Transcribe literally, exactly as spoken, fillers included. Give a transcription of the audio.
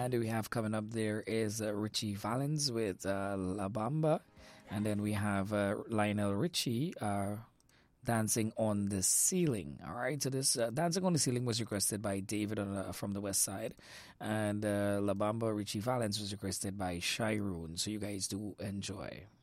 And we have coming up there is uh, Richie Valens with uh, La Bamba. And then we have uh, Lionel Richie uh, Dancing on the Ceiling. All right, so this uh, Dancing on the Ceiling was requested by David on, uh, from the West Side, and uh, La Bamba Richie Valens was requested by Shyrune. So you guys do enjoy.